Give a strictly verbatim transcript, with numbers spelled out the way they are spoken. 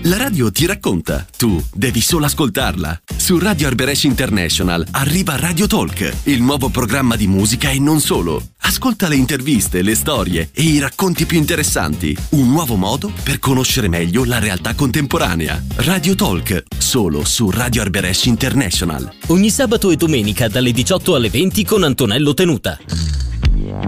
La radio ti racconta, tu devi solo ascoltarla. Su Radio Arberesh International arriva Radio Talk, il nuovo programma di musica e non solo. Ascolta le interviste, le storie e i racconti più interessanti. Un nuovo modo per conoscere meglio la realtà contemporanea. Radio Talk, solo su Radio Arberesh International. Ogni sabato e domenica dalle diciotto alle venti con Antonello Tenuta.